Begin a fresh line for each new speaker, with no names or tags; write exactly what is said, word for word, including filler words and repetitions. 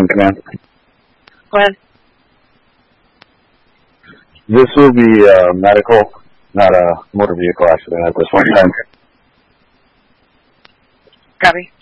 in command.
Go ahead.
This will be uh, medical, not a motor vehicle accident at this point in time.
Copy.